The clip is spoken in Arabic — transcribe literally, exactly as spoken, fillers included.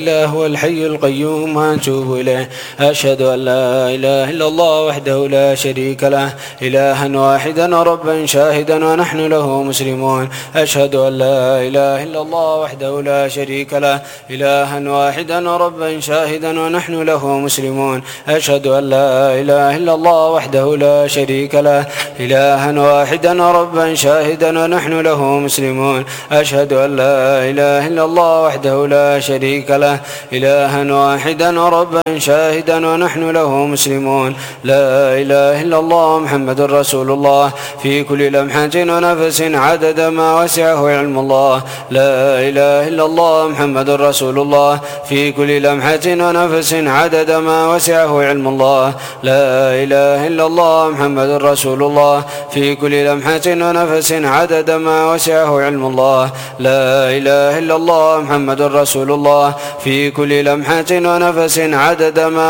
الله هو الحي القيوم وأتوب إليه. أشهد أن لا إله إلا الله وحده لا شريك له إلها واحدا ربا شاهدا ونحن له مسلمون. أشهد أن لا إله إلا الله وحده لا شريك له إلها واحدا ربا شاهدا ونحن له مسلمون. أشهد أن لا إله إلا الله وحده لا شريك له إلها واحدا ربا شاهدا ونحن له مسلمون. أشهد أن لا إله إلا الله وحده لا شريك له إلها واحدا ربا شاهدا ونحن له مسلمون. لا إله إلا الله محمد رسول الله في كل لمحة ونفس عدد ما وسعه علم الله. لا إله إلا الله محمد رسول الله في كل لمحة ونفس عدد ما وسعه علم الله. لا إله إلا الله محمد رسول الله في كل لمحة ونفس عدد ما وسعه علم الله. لا إله إلا الله محمد رسول الله في كل لمحة ونفس عدد ما